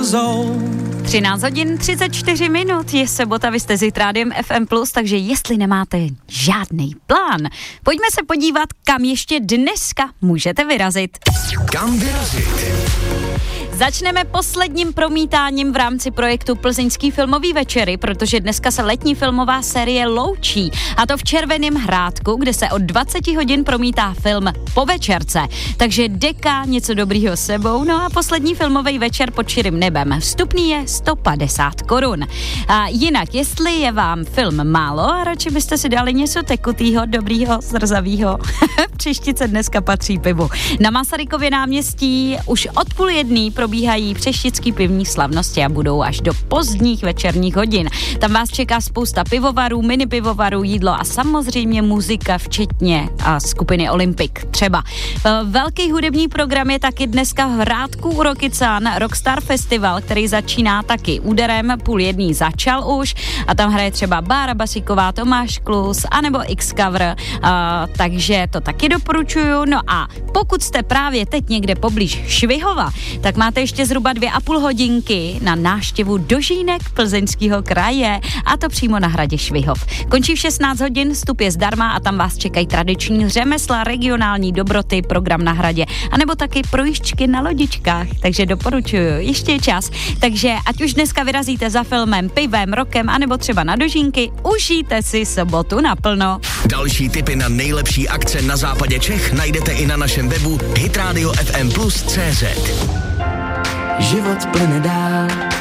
hrozou. 13 hodin 34 minut, je sobota, vy jste s Rádiem FM+, takže jestli nemáte žádný plán, pojďme se podívat, kam ještě dneska můžete vyrazit. Kam vyrazit? Začneme posledním promítáním v rámci projektu Plzeňský filmový večery, protože dneska se letní filmová série loučí. A to v Červeném Hrádku, kde se od 20 hodin promítá film Po večerce. Takže deka, něco dobrýho s sebou, no a poslední filmový večer pod širým nebem. Vstupný je 150 korun. A jinak, jestli je vám film málo a radši byste si dali něco tekutýho, dobrýho, zrzavýho, Přeštice dneska patří pivu. Na Masarykově náměstí už od 12:30 probíhají přeštický pivní slavnosti a budou až do pozdních večerních hodin. Tam vás čeká spousta pivovarů, mini pivovarů, jídlo a samozřejmě muzika, včetně skupiny Olympic třeba. Velký hudební program je taky dneska v Hrádku u Rokycan Rockstar Festival, který začíná taky úderem, 12:30 začal už a tam hraje třeba Bára Basíková, Tomáš Klus anebo X-Cover, takže to taky doporučuju. No a pokud jste právě teď někde poblíž Švihova, tak máte ještě zhruba 2,5 hodinky na návštěvu Dožínek Plzeňského kraje a to přímo na hradě Švihov. Končí v 16 hodin, vstup je zdarma a tam vás čekají tradiční řemesla, regionální dobroty, program na hradě, anebo taky projížďky na lodičkách, takže doporučuju, ještě je čas. Takže ať už dneska vyrazíte za filmem, pivem, rokem, anebo třeba na Dožínky, užijte si sobotu naplno. Další tipy na nejlepší akce na západě Čech najdete i na našem webu hitradiofm+cz. Život plyne dál